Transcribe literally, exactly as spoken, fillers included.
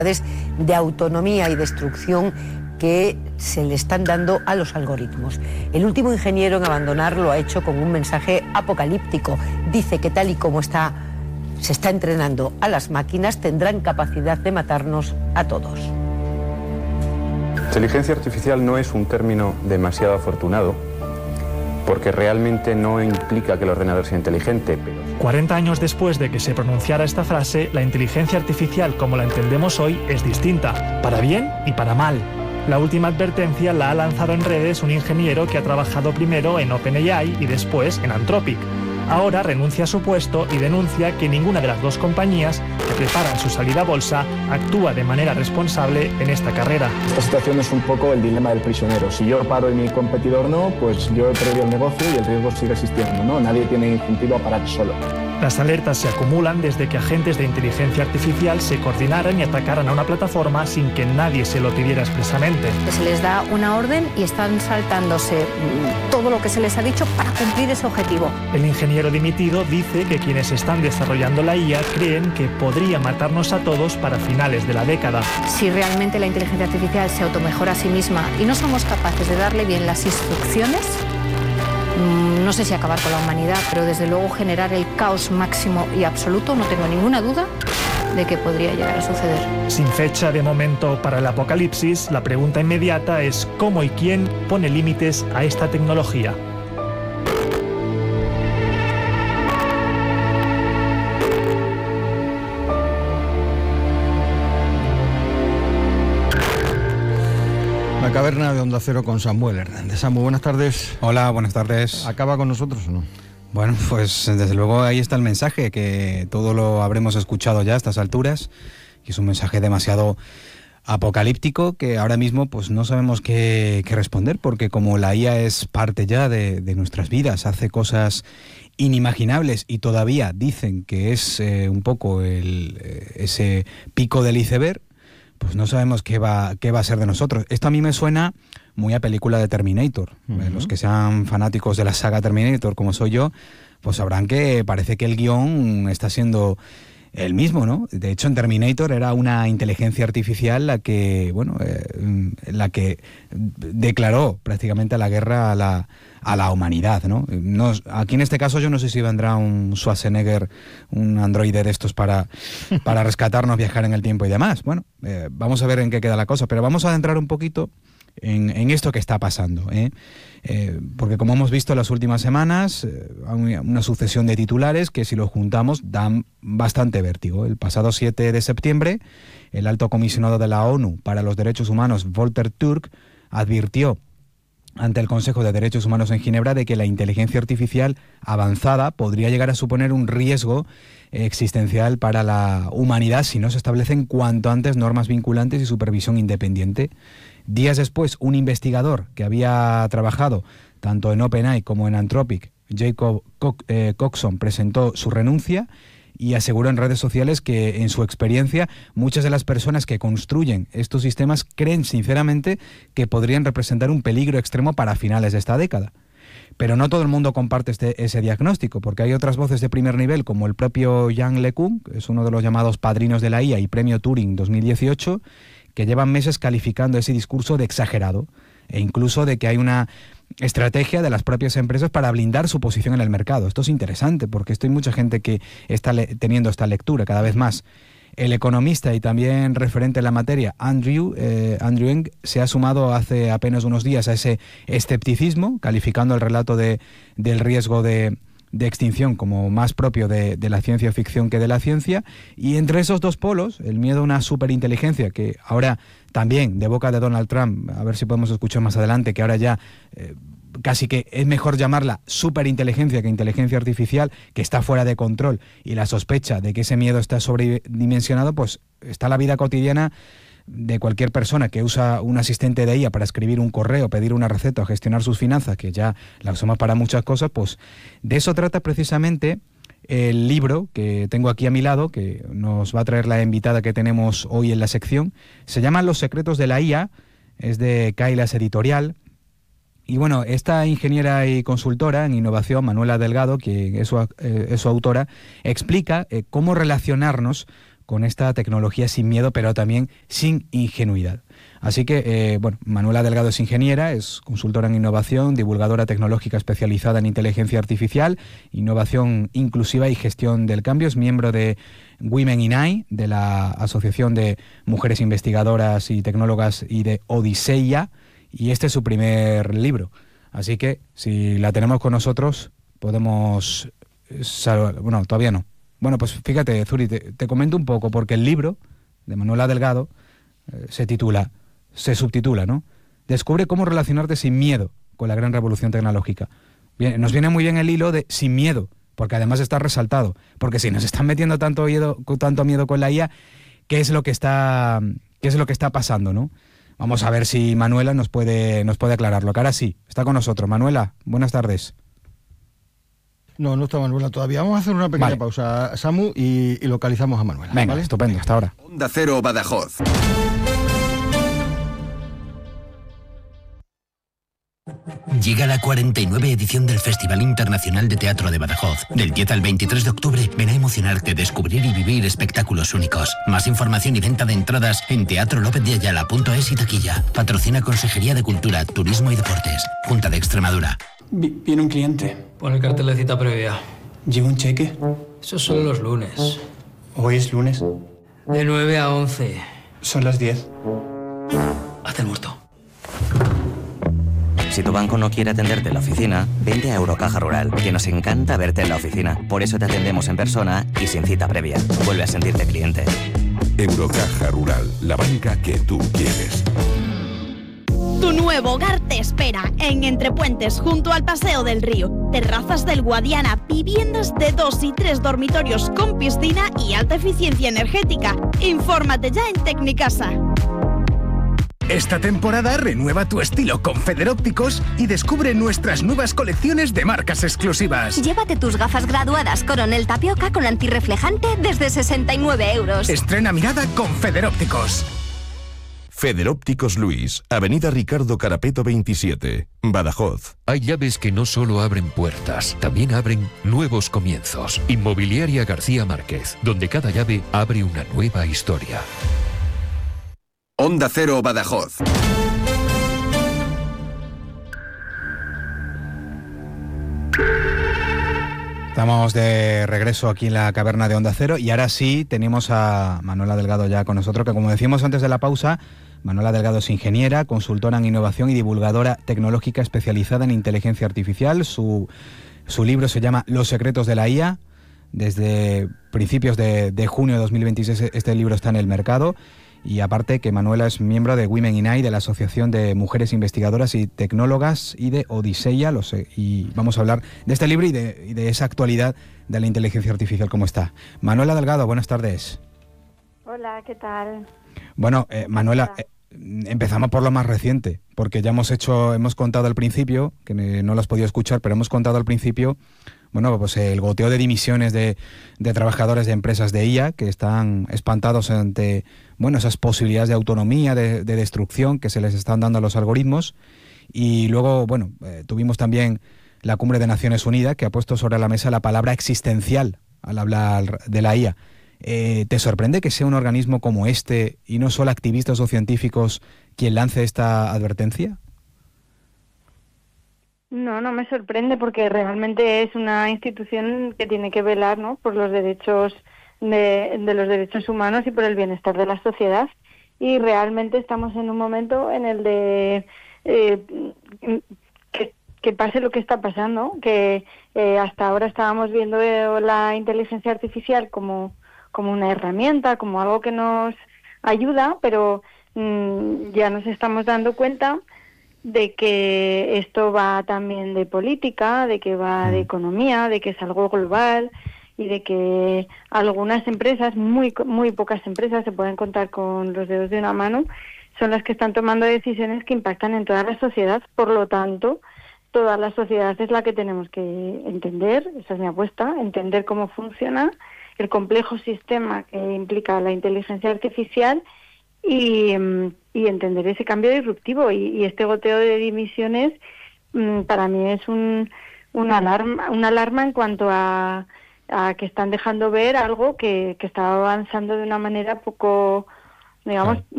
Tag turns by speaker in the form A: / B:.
A: de autonomía y destrucción que se le están dando a los algoritmos. El último ingeniero en abandonar lo ha hecho con un mensaje apocalíptico. Dice que tal y como está, se está entrenando a las máquinas, tendrán capacidad de matarnos a todos.
B: Inteligencia artificial no es un término demasiado afortunado, porque realmente no implica que el ordenador sea inteligente. Pero...
C: cuarenta años después de que se pronunciara esta frase, la inteligencia artificial como la entendemos hoy es distinta, para bien y para mal. La última advertencia la ha lanzado en redes un ingeniero que ha trabajado primero en OpenAI y después en Anthropic. Ahora renuncia a su puesto y denuncia que ninguna de las dos compañías que preparan su salida a bolsa actúa de manera responsable en esta carrera.
D: Esta situación es un poco el dilema del prisionero. Si yo paro y mi competidor no, pues yo he perdido el negocio y el riesgo sigue existiendo, ¿no? Nadie tiene incentivo a parar solo.
C: Las alertas se acumulan desde que agentes de inteligencia artificial se coordinaran y atacaran a una plataforma sin que nadie se lo pidiera expresamente.
E: Se les da una orden y están saltándose todo lo que se les ha dicho para cumplir ese objetivo.
C: El ingeniero dimitido dice que quienes están desarrollando la I A creen que podría matarnos a todos para finales de la década.
E: Si realmente la inteligencia artificial se automejora a sí misma y no somos capaces de darle bien las instrucciones, no sé si acabar con la humanidad, pero desde luego generar el caos máximo y absoluto, no tengo ninguna duda de que podría llegar a suceder.
C: Sin fecha de momento para el apocalipsis, la pregunta inmediata es ¿cómo y quién pone límites a esta tecnología?
F: La caverna de Onda Cero con Samuel Hernández. Samu, buenas tardes.
G: Hola, buenas tardes.
F: ¿Acaba con nosotros o no?
G: Bueno, pues desde luego ahí está el mensaje, que todo lo habremos escuchado ya a estas alturas, y es un mensaje demasiado apocalíptico que ahora mismo pues no sabemos qué, qué responder, porque como la I A es parte ya de, de nuestras vidas, hace cosas inimaginables y todavía dicen que es eh, un poco el, eh, ese pico del iceberg, pues no sabemos qué va, qué va a ser de nosotros. Esto a mí me suena muy a película de Terminator. Uh-huh. Los que sean fanáticos de la saga Terminator, como soy yo, pues sabrán que parece que el guión está siendo el mismo, ¿no? De hecho, en Terminator era una inteligencia artificial la que, bueno, eh, la que declaró prácticamente la guerra a la, a la humanidad, ¿no? No, aquí en este caso yo no sé si vendrá un Schwarzenegger, un androide de estos para, para rescatarnos, viajar en el tiempo y demás. Bueno, eh, vamos a ver en qué queda la cosa, pero vamos a adentrar un poquito en, en esto que está pasando, ¿eh? Eh, porque como hemos visto en las últimas semanas, eh, hay una sucesión de titulares que si los juntamos dan bastante vértigo. El pasado siete de septiembre, el alto comisionado de la ONU para los Derechos Humanos, Volker Turk, advirtió ante el Consejo de Derechos Humanos en Ginebra de que la inteligencia artificial avanzada podría llegar a suponer un riesgo existencial para la humanidad si no se establecen cuanto antes normas vinculantes y supervisión independiente. Días después, un investigador que había trabajado tanto en OpenAI como en Anthropic, Jacob Co- eh, Coxon, presentó su renuncia y aseguró en redes sociales que, en su experiencia, muchas de las personas que construyen estos sistemas creen sinceramente que podrían representar un peligro extremo para finales de esta década. Pero no todo el mundo comparte este, ese diagnóstico, porque hay otras voces de primer nivel, como el propio Yann LeCun, que es uno de los llamados padrinos de la I A y premio Turing dos mil dieciocho, que llevan meses calificando ese discurso de exagerado, e incluso de que hay una estrategia de las propias empresas para blindar su posición en el mercado. Esto es interesante, porque esto hay mucha gente que está le- teniendo esta lectura cada vez más. El economista y también referente en la materia, Andrew, eh, Andrew Ng, se ha sumado hace apenas unos días a ese escepticismo, calificando el relato de, del riesgo de, de extinción como más propio de, de la ciencia ficción que de la ciencia. Y entre esos dos polos, el miedo a una superinteligencia, que ahora también, de boca de Donald Trump, a ver si podemos escuchar más adelante, que ahora ya eh, casi que es mejor llamarla superinteligencia que inteligencia artificial, que está fuera de control, y la sospecha de que ese miedo está sobredimensionado, pues está la vida cotidiana de cualquier persona que usa un asistente de I A para escribir un correo, pedir una receta o gestionar sus finanzas, que ya la usamos para muchas cosas. Pues de eso trata precisamente el libro que tengo aquí a mi lado, que nos va a traer la invitada que tenemos hoy en la sección. Se llama Los secretos de la I A, es de Kailas Editorial. Y bueno, esta ingeniera y consultora en innovación, Manuela Delgado, que es su, eh, es su autora, explica eh, cómo relacionarnos con esta tecnología sin miedo, pero también sin ingenuidad. Así que, eh, bueno, Manuela Delgado es ingeniera, es consultora en innovación, divulgadora tecnológica especializada en inteligencia artificial, innovación inclusiva y gestión del cambio. Es miembro de Women in A I, de la Asociación de Mujeres Investigadoras y Tecnólogas, y de Odiseya, y este es su primer libro. Así que, si la tenemos con nosotros, podemos saludar. Bueno, todavía no. Bueno, pues fíjate, Zuri, te, te comento un poco, porque el libro de Manuela Delgado eh, se titula... se subtitula, ¿no? Descubre cómo relacionarte sin miedo con la gran revolución tecnológica. Bien, nos viene muy bien el hilo de sin miedo, porque además está resaltado, porque si nos están metiendo tanto miedo, tanto miedo con la I A, ¿qué es lo que está, qué es lo que está pasando, ¿no? Vamos a ver si Manuela nos puede, nos puede aclararlo, que ahora sí, está con nosotros. Manuela, buenas tardes.
F: No, no está Manuela todavía. Vamos a hacer una pequeña
G: Vale.
F: pausa, Samu, y, y localizamos a Manuela.
G: Venga,
F: ¿vale?
G: estupendo, hasta ahora.
H: Onda Cero Badajoz.
I: Llega la cuarenta y nueva edición del Festival Internacional de Teatro de Badajoz. Del diez al veintitrés de octubre, ven a emocionarte, descubrir y vivir espectáculos únicos. Más información y venta de entradas en teatro lópez de ayala punto es y taquilla. Patrocina Consejería de Cultura, Turismo y Deportes. Junta de Extremadura.
J: Vi- Viene un cliente.
K: Pon el cartel de cita previa.
J: ¿Lleva un cheque?
K: Eso solo los lunes.
J: ¿Hoy es lunes?
K: De nueve a once.
J: Son las diez.
K: Haz el muerto.
L: Si tu banco no quiere atenderte en la oficina, vente a Eurocaja Rural, que nos encanta verte en la oficina. Por eso te atendemos en persona y sin cita previa. Vuelve a sentirte cliente.
M: Eurocaja Rural, la banca que tú quieres.
N: Tu nuevo hogar te espera en Entrepuentes, junto al Paseo del Río. Terrazas del Guadiana, viviendas de dos y tres dormitorios con piscina y alta eficiencia energética. Infórmate ya en Tecnicasa.
O: Esta temporada renueva tu estilo con Federópticos y descubre nuestras nuevas colecciones de marcas exclusivas.
P: Llévate tus gafas graduadas Coronel Tapioca con antirreflejante desde sesenta y nueve euros.
O: Estrena mirada con Federópticos.
M: Federópticos Luis, Avenida Ricardo Carapeto veintisiete, Badajoz.
Q: Hay llaves que no solo abren puertas, también abren nuevos comienzos. Inmobiliaria García Márquez, donde cada llave abre una nueva historia.
H: Onda Cero Badajoz.
G: Estamos de regreso aquí en la caverna de Onda Cero y ahora sí tenemos a Manuela Delgado ya con nosotros, que como decíamos antes de la pausa, Manuela Delgado es ingeniera, consultora en innovación y divulgadora tecnológica especializada en inteligencia artificial. Su, su libro se llama Los secretos de la I A. Desde principios de, de junio de dos mil veintiséis este libro está en el mercado. Y aparte que Manuela es miembro de Women in A I, de la Asociación de Mujeres Investigadoras y Tecnólogas, y de Odiseya, lo sé, y vamos a hablar de este libro y de, y de esa actualidad de la inteligencia artificial, ¿cómo está? Manuela Delgado, buenas tardes.
R: Hola, ¿qué tal?
G: Bueno, eh, Manuela, eh, empezamos por lo más reciente, porque ya hemos hecho, hemos contado al principio, que no lo has podido escuchar, pero hemos contado al principio, bueno, pues el goteo de dimisiones de, de trabajadores de empresas de I A que están espantados ante, bueno, esas posibilidades de autonomía, de, de destrucción que se les están dando a los algoritmos. Y luego, bueno, eh, tuvimos también la Cumbre de Naciones Unidas, que ha puesto sobre la mesa la palabra existencial al hablar de la I A. Eh, ¿Te sorprende que sea un organismo como este y no solo activistas o científicos quien lance esta advertencia?
R: No, no me sorprende porque realmente es una institución que tiene que velar, ¿no?, por los derechos de, de los derechos humanos y por el bienestar de la sociedad. Y realmente estamos en un momento en el de eh, que, que pase lo que está pasando, que eh, hasta ahora estábamos viendo la inteligencia artificial como, como una herramienta, como algo que nos ayuda, pero mmm, ya nos estamos dando cuenta de que esto va también de política, de que va de economía, de que es algo global y de que algunas empresas, muy muy pocas empresas, se pueden contar con los dedos de una mano, son las que están tomando decisiones que impactan en toda la sociedad. Por lo tanto, toda la sociedad es la que tenemos que entender, esa es mi apuesta, entender cómo funciona el complejo sistema que implica la inteligencia artificial y, y entender ese cambio disruptivo. Y, y este goteo de dimisiones mmm, para mí es un, una alarma, una alarma en cuanto a, a que están dejando ver algo que, que está avanzando de una manera poco, digamos,